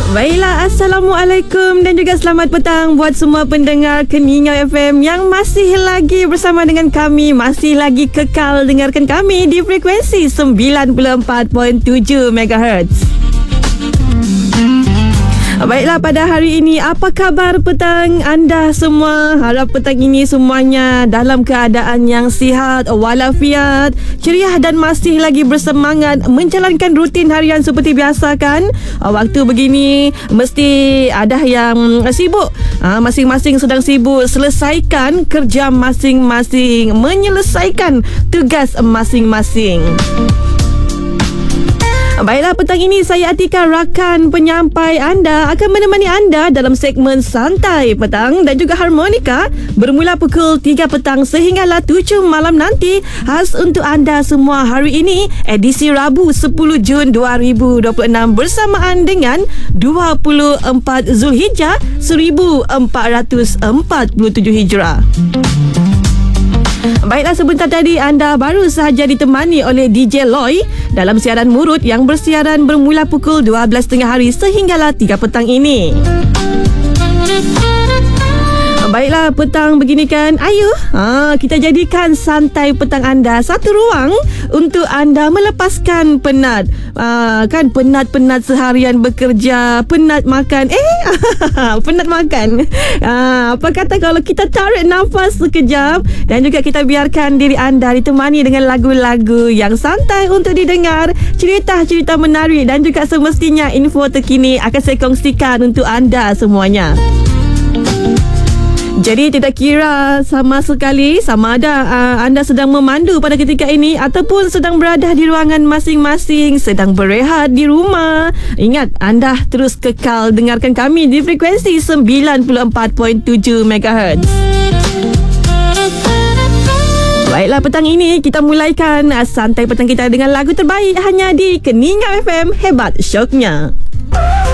Baiklah, Assalamualaikum dan juga selamat petang buat semua pendengar Keningau FM yang masih lagi bersama dengan kami, masih lagi kekal dengarkan kami di frekuensi 94.7 MHz. Baiklah, pada hari ini apa khabar petang anda semua? Harap petang ini semuanya dalam keadaan yang sihat walafiat, ceria dan masih lagi bersemangat menjalankan rutin harian seperti biasa kan? Waktu begini mesti ada yang sibuk. Masing-masing sedang sibuk selesaikan kerja masing-masing, menyelesaikan tugas masing-masing. Baiklah, petang ini saya Atika, rakan penyampai anda, akan menemani anda dalam segmen Santai Petang dan juga Harmonika bermula pukul 3 petang sehinggalah 7 malam nanti, khas untuk anda semua hari ini, edisi Rabu 10 Jun 2026 bersamaan dengan 24 Zulhijjah 1447 Hijrah. Baiklah, sebentar tadi anda baru sahaja ditemani oleh DJ Loy dalam siaran Murut yang bersiaran bermula pukul 12 tengah hari sehinggalah 3 petang ini. Baiklah, petang begini kan, ayo kita jadikan santai petang anda satu ruang untuk anda melepaskan penat. Kan penat-penat seharian bekerja, penat makan. Penat makan. Apa kata kalau kita tarik nafas sekejap dan juga kita biarkan diri anda ditemani dengan lagu-lagu yang santai untuk didengar, cerita-cerita menarik dan juga semestinya info terkini akan saya kongsikan untuk anda semuanya. Jadi tidak kira sama sekali sama ada anda sedang memandu pada ketika ini ataupun sedang berada di ruangan masing-masing, sedang berehat di rumah. Ingat, anda terus kekal dengarkan kami di frekuensi 94.7 MHz. Baiklah, petang ini kita mulaikan santai petang kita dengan lagu terbaik hanya di Keningau FM. Hebat syoknya.